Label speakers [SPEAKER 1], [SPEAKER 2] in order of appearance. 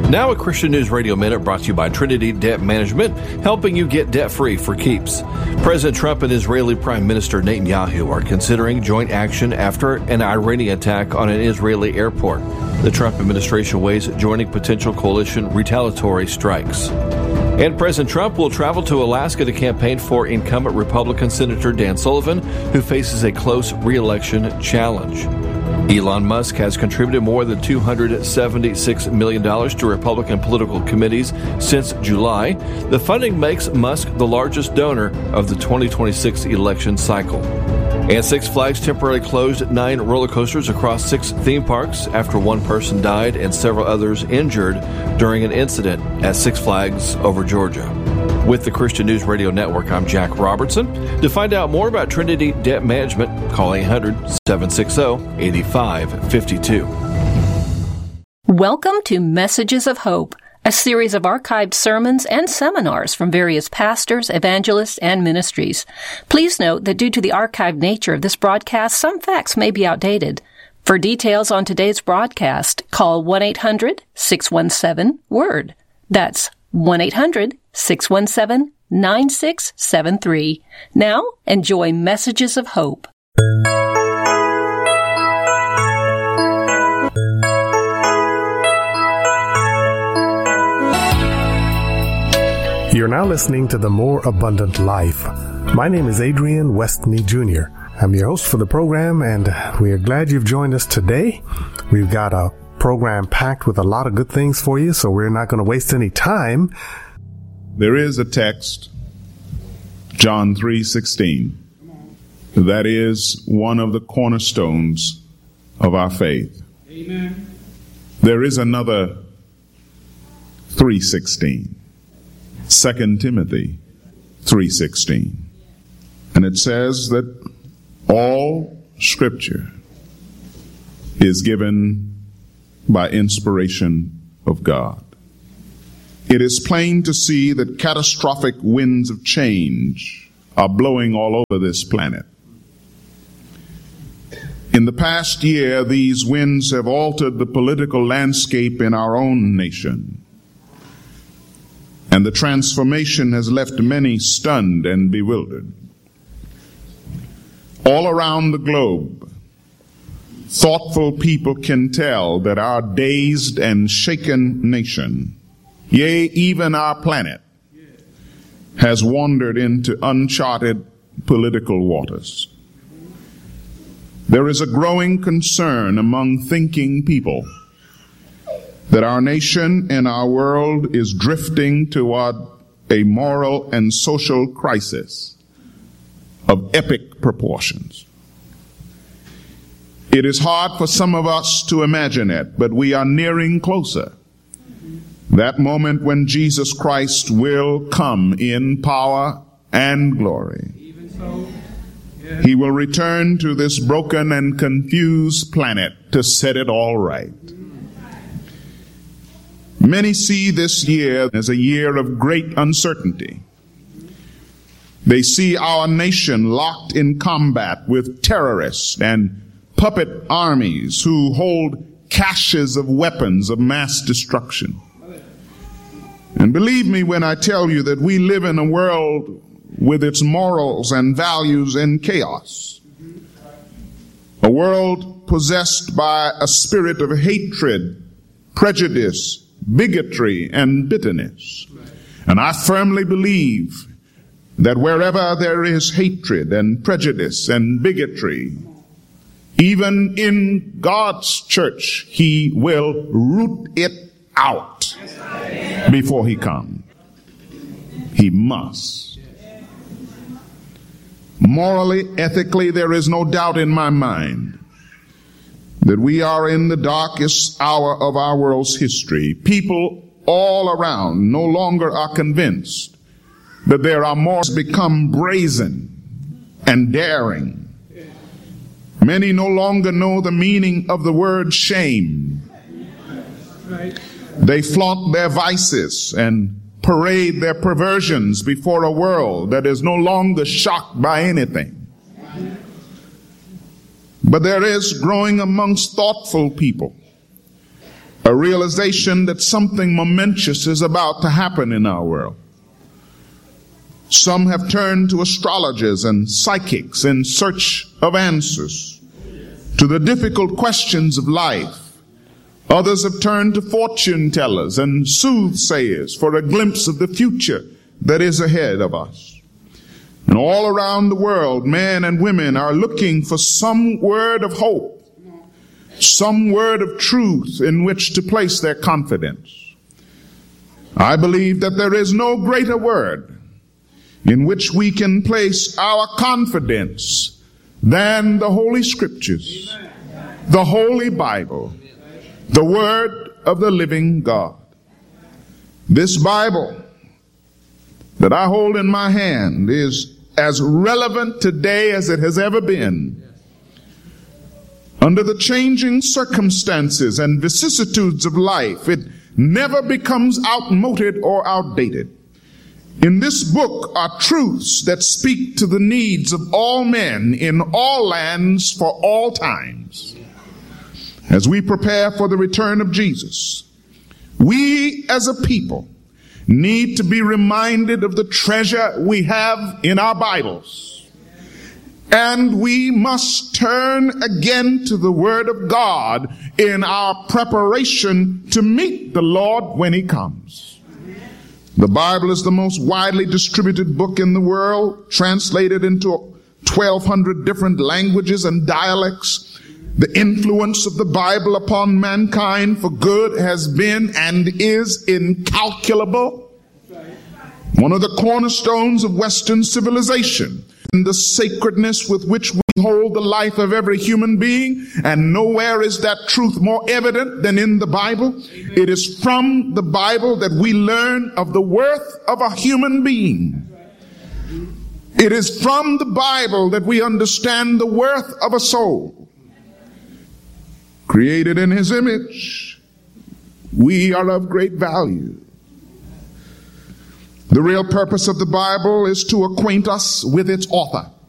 [SPEAKER 1] Now a Christian News Radio Minute brought to you by Trinity Debt Management, helping you get debt-free for keeps. President Trump and Israeli Prime Minister Netanyahu are considering joint action after an Iranian attack on an Israeli airport. The Trump administration weighs joining potential coalition retaliatory strikes. And President Trump will travel to Alaska to campaign for incumbent Republican Senator Dan Sullivan, who faces a close re-election challenge. Elon Musk has contributed more than $276 million to Republican political committees since July. The funding makes Musk the largest donor of the 2026 election cycle. And Six Flags temporarily closed 9 roller coasters across 6 theme parks after one person died and several others injured during an incident at Six Flags over Georgia. With the Christian News Radio Network, I'm Jack Robertson. To find out more about Trinity Debt Management, call 800-760-8552.
[SPEAKER 2] Welcome to Messages of Hope, a series of archived sermons and seminars from various pastors, evangelists, and ministries. Please note that due to the archived nature of this broadcast, some facts may be outdated. For details on today's broadcast, call 1-800-617-WORD. That's 1-800-617-9673. Now, enjoy Messages of Hope.
[SPEAKER 3] You're now listening to The More Abundant Life. My name is Adrian Westney Jr. I'm your host for the program, and we are glad you've joined us today. We've got a program packed with a lot of good things for you, so we're not going to waste any time.
[SPEAKER 4] There is a text, John 3:16, that is one of the cornerstones of our faith. Amen. There is another 3:16, 2 Timothy 3:16, and it says that all Scripture is given by inspiration of God. It is plain to see that catastrophic winds of change are blowing all over this planet. In the past year, these winds have altered the political landscape in our own nation, and the transformation has left many stunned and bewildered. All around the globe, thoughtful people can tell that our dazed and shaken nation, yea, even our planet, has wandered into uncharted political waters. There is a growing concern among thinking people that our nation and our world is drifting toward a moral and social crisis of epic proportions. It is hard for some of us to imagine it, but we are nearing closer. That moment when Jesus Christ will come in power and glory. Even so, yes. He will return to this broken and confused planet to set it all right. Many see this year as a year of great uncertainty. They see our nation locked in combat with terrorists and puppet armies who hold caches of weapons of mass destruction. And believe me when I tell you that we live in a world with its morals and values in chaos. A world possessed by a spirit of hatred, prejudice, bigotry, and bitterness. And I firmly believe that wherever there is hatred and prejudice and bigotry, even in God's church, He will root it out before He comes. He must. Morally, ethically, there is no doubt in my mind that we are in the darkest hour of our world's history. People all around no longer are convinced that there are more become brazen and daring. Many no longer know the meaning of the word shame. They flaunt their vices and parade their perversions before a world that is no longer shocked by anything. But there is growing amongst thoughtful people a realization that something momentous is about to happen in our world. Some have turned to astrologers and psychics in search of answers to the difficult questions of life. Others have turned to fortune tellers and soothsayers for a glimpse of the future that is ahead of us. And all around the world, men and women are looking for some word of hope, some word of truth in which to place their confidence. I believe that there is no greater word in which we can place our confidence than the Holy Scriptures, the Holy Bible, the Word of the living God. This Bible that I hold in my hand is as relevant today as it has ever been. Under the changing circumstances and vicissitudes of life, it never becomes outmoded or outdated. In this book are truths that speak to the needs of all men in all lands for all times. As we prepare for the return of Jesus, we as a people need to be reminded of the treasure we have in our Bibles. And we must turn again to the Word of God in our preparation to meet the Lord when He comes. The Bible is the most widely distributed book in the world, translated into 1,200 different languages and dialects. The influence of the Bible upon mankind for good has been and is incalculable. One of the cornerstones of Western civilization, and the sacredness with which we hold the life of every human being, and nowhere is that truth more evident than in the Bible. It is from the Bible that we learn of the worth of a human being. It is from the Bible that we understand the worth of a soul. Created in His image, we are of great value. The real purpose of the Bible is to acquaint us with its author.